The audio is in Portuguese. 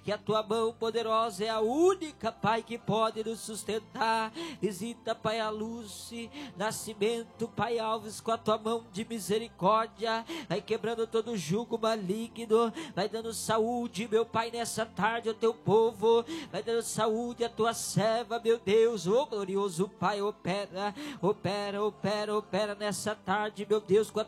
que a tua mão poderosa é a única, Pai, que pode nos sustentar. Visita, Pai, a Lúcia Nascimento, Pai Alves, com a tua mão de misericórdia, vai quebrando todo jugo maligno, vai dando saúde, meu Pai, nessa tarde ao teu povo, vai dando saúde à tua serva, meu Deus. Glorioso Pai, opera nessa tarde, meu Deus, com a